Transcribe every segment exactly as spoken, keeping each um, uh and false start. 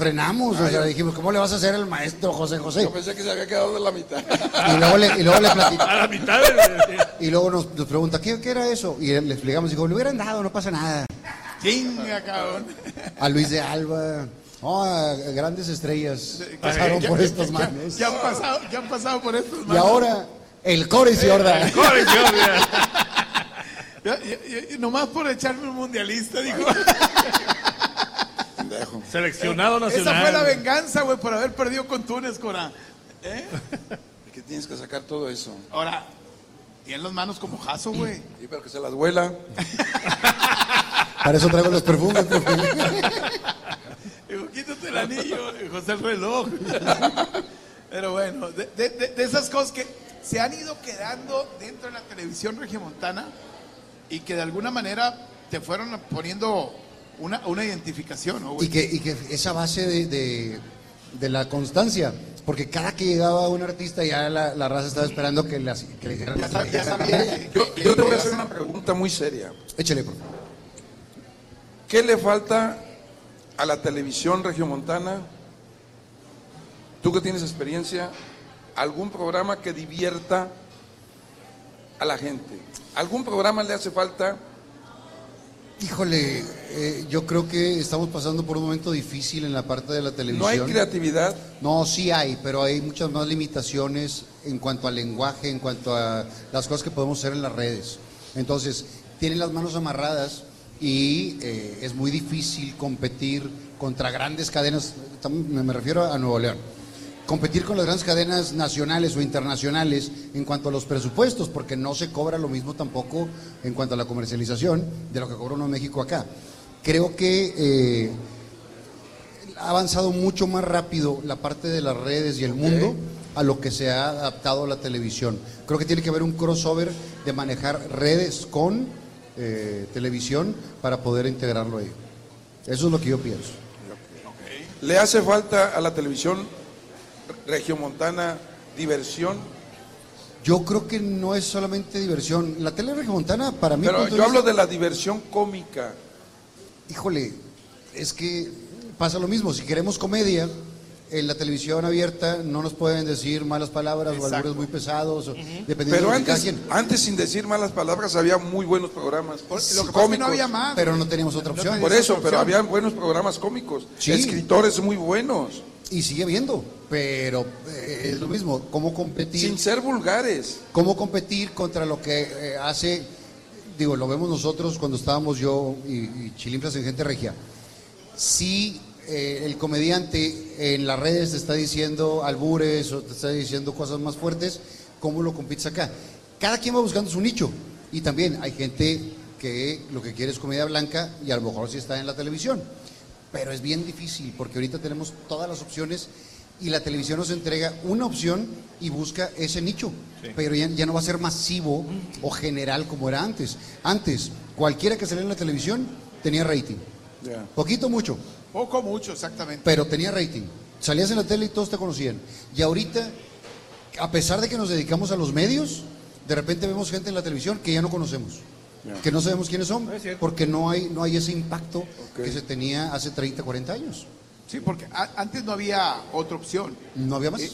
Frenamos, ah, o sea, yo... dijimos, ¿cómo le vas a hacer al maestro José José? Yo pensé que se había quedado de la mitad. Y luego le, y luego le platicamos. A la mitad. Y luego nos, nos pregunta, ¿qué, ¿qué era eso? Y le explicamos, dijo, le hubieran dado, no pasa nada. Chinga, cabrón. A Luis de Alba, oh, a grandes estrellas pasaron ¿Qué, por qué, estas qué, manos. ¿Qué han pasado, qué han pasado por estas manos? Y ahora, el Core Jordan. El Core Jordan. Yo, yo, yo, nomás por echarme un mundialista, dijo. Seleccionado nacional. Esa fue la venganza, güey, por haber perdido con Túnez, Cora. ¿Eh? ¿Qué tienes que sacar todo eso? Ahora, tienen las manos como Jaso, güey. Sí, pero que se las vuela. Para eso traigo los perfumes, profe. Digo, quítate el anillo, José el reloj. Pero bueno, de, de, de, de esas cosas que se han ido quedando dentro de la televisión regiomontana y que de alguna manera te fueron poniendo una, una identificación, ¿no, güey? Y que, y que esa base de, de, de la constancia, porque cada que llegaba un artista ya la, la raza estaba esperando que le, que le hicieran. Ya sabía, ya sabía. Yo, yo te voy a hacer una pregunta muy seria. Échale, por favor. ¿Qué le falta a la televisión regiomontana? Tú que tienes experiencia, algún programa que divierta a la gente. ¿Algún programa le hace falta? Híjole, eh, yo creo que estamos pasando por un momento difícil en la parte de la televisión. ¿No hay creatividad? No, sí hay, pero hay muchas más limitaciones en cuanto al lenguaje, en cuanto a las cosas que podemos hacer en las redes. Entonces, tienen las manos amarradas y eh, es muy difícil competir contra grandes cadenas, me, me refiero a Nuevo León, competir con las grandes cadenas nacionales o internacionales en cuanto a los presupuestos, porque no se cobra lo mismo tampoco en cuanto a la comercialización de lo que cobra uno en México acá. Creo que eh, ha avanzado mucho más rápido la parte de las redes y el mundo okay. a lo que se ha adaptado a la televisión. Creo que tiene que haber un crossover de manejar redes con eh, televisión para poder integrarlo ahí. Eso es lo que yo pienso. Okay. ¿Le hace falta a la televisión regiomontana diversión? Yo creo que no es solamente diversión. La tele regiomontana para mí... Pero yo hablo de la diversión cómica. Híjole, es que pasa lo mismo. Si queremos comedia, en la televisión abierta no nos pueden decir malas palabras Exacto. o albures muy pesados. O, uh-huh. dependiendo Pero de antes, cada quien. antes sin decir malas palabras había muy buenos programas. Por, lo que pasa es que no había más. Pero no teníamos otra opción. Por eso, pero había buenos programas cómicos. Sí. Escritores muy buenos. Y sigue habiendo, pero eh, es lo mismo, ¿cómo competir? Sin ser vulgares. ¿Cómo competir contra lo que eh, hace, digo, lo vemos nosotros cuando estábamos yo y, y Chilinflas en Gente Regia? Si eh, el comediante en las redes te está diciendo albures o te está diciendo cosas más fuertes, ¿cómo lo compites acá? Cada quien va buscando su nicho. Y también hay gente que lo que quiere es comedia blanca y a lo mejor sí está en la televisión. Pero es bien difícil porque ahorita tenemos todas las opciones y la televisión nos entrega una opción y busca ese nicho, sí. pero ya, ya no va a ser masivo o general como era antes. Antes, cualquiera que saliera en la televisión tenía rating, yeah. poquito mucho. Poco mucho, exactamente. Pero tenía rating, salías en la tele y todos te conocían. Y ahorita, a pesar de que nos dedicamos a los medios, de repente vemos gente en la televisión que ya no conocemos. Yeah. Que no sabemos quiénes son, porque no hay, no hay ese impacto okay. que se tenía hace treinta, cuarenta años. Sí, porque a, antes no había otra opción. No había más. Y,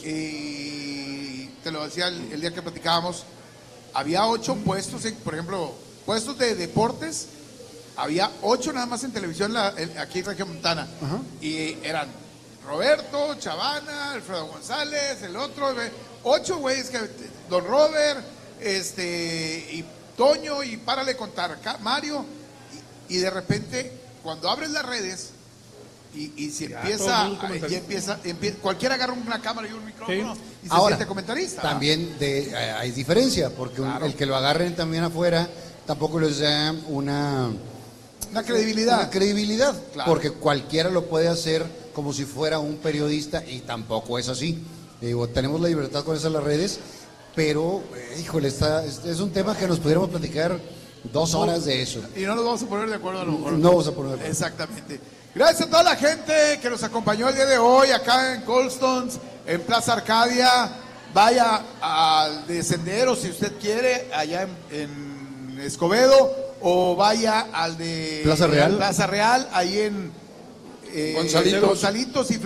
y te lo decía el, el día que platicábamos, había ocho puestos, en, por ejemplo, puestos de deportes, había ocho nada más en televisión la, el, aquí en Regiomontana. Uh-huh. Y eran Roberto, Chavana, Alfredo González, el otro, ocho güeyes que, Don Robert, este, y Toño, y párale contar, acá, Mario, y, y de repente, cuando abres las redes, y, y si ya, empieza, y empieza, empieza, cualquiera agarra una cámara y un micrófono, sí. y se Ahora, siente comentarista. También de, eh, hay diferencia, porque claro. un, el que lo agarren también afuera, tampoco les da una... Una credibilidad. Una credibilidad, claro. porque cualquiera lo puede hacer como si fuera un periodista, y tampoco es así. Digo, tenemos la libertad con esas las redes, pero, eh, híjole, está, este es un tema que nos pudiéramos platicar dos horas de eso. Y no nos vamos a poner de acuerdo a lo mejor. No vamos a poner de acuerdo. Exactamente. Gracias a toda la gente que nos acompañó el día de hoy acá en Coldstones, en Plaza Arcadia. Vaya al de Sendero si usted quiere, allá en, en Escobedo, o vaya al de Plaza Real, Plaza Real ahí en eh, Gonzalitos. Gonzalitos y